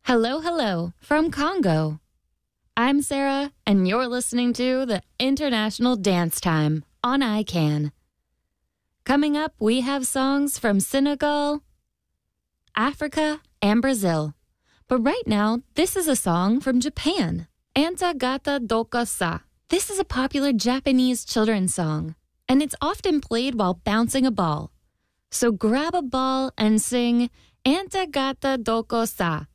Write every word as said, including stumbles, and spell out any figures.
Hello, hello from Congo. I'm Sarah, and you're listening to the International Dance Time on I CAN. Coming up, we have songs from Senegal, Africa, and Brazil. But right now, this is a song from Japan, Anta Gata Doko Sa. This is a popular Japanese children's song, and it's often played while bouncing a ball. So grab a ball and sing Anta Gata Doko Sa